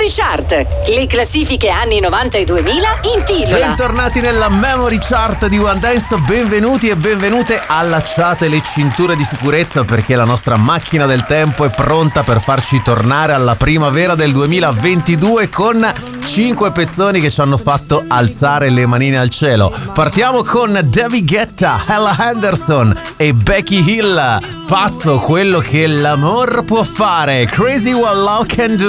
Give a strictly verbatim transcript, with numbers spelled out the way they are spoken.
Chart, le classifiche anni novanta e duemila in pillola. Bentornati nella Memory Chart di One Dance, benvenuti e benvenute. Allacciate le cinture di sicurezza perché la nostra macchina del tempo è pronta per farci tornare alla primavera del duemilaventidue con cinque pezzoni che ci hanno fatto alzare le manine al cielo. Partiamo con David Guetta, Ella Henderson e Becky Hill. Pazzo quello che l'amor può fare. Crazy What Love Can Do.